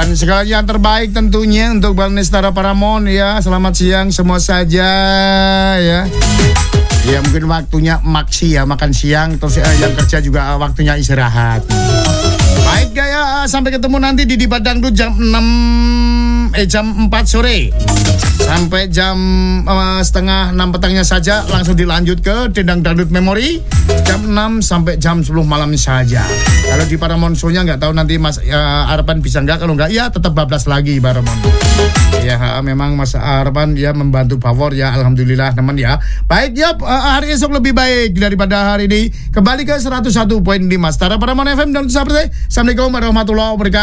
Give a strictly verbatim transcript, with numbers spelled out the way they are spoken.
Dan segala yang terbaik tentunya untuk Bang Nestara Paramon ya. Selamat siang semua saja ya. Ya mungkin waktunya maksi ya, makan siang. Terus eh, yang kerja juga waktunya istirahat. Baik ya, sampai ketemu nanti di Debat Dangdut jam enam eh jam empat sore sampai jam uh, setengah enam petangnya saja. Langsung dilanjut ke Dendang Dangdut Memori jam enam sampai jam sepuluh malam saja. Kalau di Paramount Show-nya nggak tahu nanti Mas uh, Arpan bisa nggak. Kalau nggak ya tetap bablas lagi Paramount. Ya memang Mas Arpan ya membantu favor ya, alhamdulillah teman ya. Baik ya, uh, hari esok lebih baik daripada hari ini. Kembali ke seratus satu koma lima Stara Paramount F M dan sahabat saya. Assalamualaikum warahmatullahi wabarakatuh.